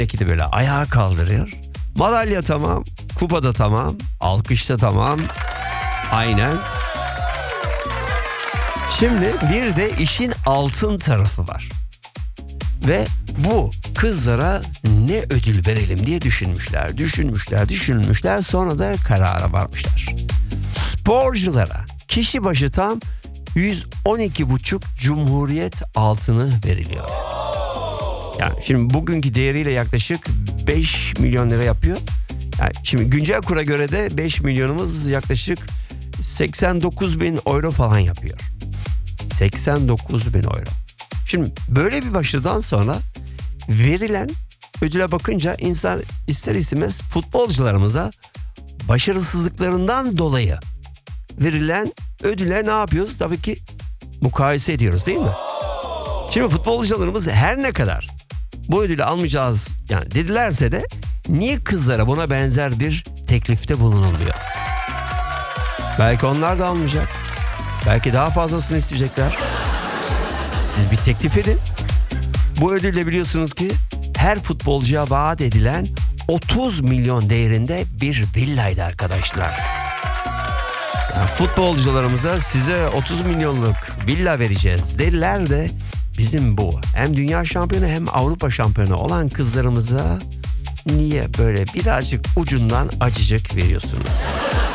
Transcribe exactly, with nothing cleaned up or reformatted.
Belki de böyle ayağa kaldırıyor. Madalya tamam, kupa da tamam, alkış da tamam. Aynen. Şimdi bir de işin altın tarafı var. Ve bu kızlara ne ödül verelim diye düşünmüşler, düşünmüşler, düşünmüşler. Sonra da karara varmışlar. Sporculara kişi başı tam yüz on iki buçuk Cumhuriyet altını veriliyor. Yani şimdi bugünkü değeriyle yaklaşık beş milyon lira yapıyor. Yani şimdi güncel kura göre de beş milyonumuz yaklaşık seksen dokuz bin euro falan yapıyor. seksen dokuz bin euro. Şimdi böyle bir başarıdan sonra verilen ödüle bakınca insan ister istemez futbolcularımıza başarısızlıklarından dolayı verilen ödüle ne yapıyoruz? Tabii ki mukayese ediyoruz, değil mi? Şimdi futbolcularımız her ne kadar bu ödülü almayacağız yani dedilerse de niye kızlara buna benzer bir teklifte bulunuluyor? Belki onlar da almayacak. Belki daha fazlasını isteyecekler. Siz bir teklif edin. Bu ödülle biliyorsunuz ki her futbolcuya vaat edilen otuz milyon değerinde bir villaydı arkadaşlar. Yani futbolcularımıza size otuz milyonluk villa vereceğiz dediler de bizim bu hem dünya şampiyonu hem Avrupa şampiyonu olan kızlarımıza niye böyle birazcık ucundan acıcık veriyorsunuz?